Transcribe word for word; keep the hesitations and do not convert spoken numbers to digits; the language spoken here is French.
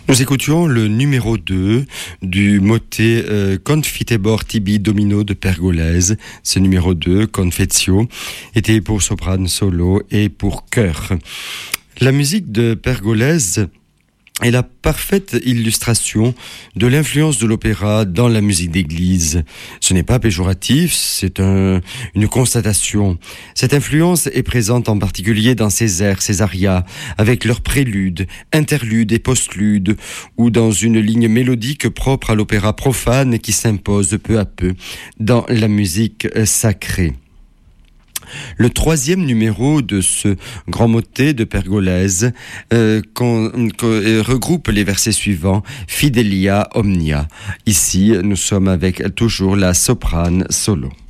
Nous écoutions le numéro deux du motet euh, Confitebor tibi domino de Pergolèse. Ce numéro deux, Confezio, était pour soprane solo et pour chœur. La musique de Pergolèse est la parfaite illustration de l'influence de l'opéra dans la musique d'église. Ce n'est pas péjoratif, c'est un, une constatation. Cette influence est présente en particulier dans ses airs, ses arias, avec leurs préludes, interludes et postludes, ou dans une ligne mélodique propre à l'opéra profane qui s'impose peu à peu dans la musique sacrée. Le troisième numéro de ce grand motet de Pergolèse euh, qu'on, qu'on, euh, regroupe les versets suivants, Fidelia Omnia. Ici, nous sommes avec toujours la soprane solo.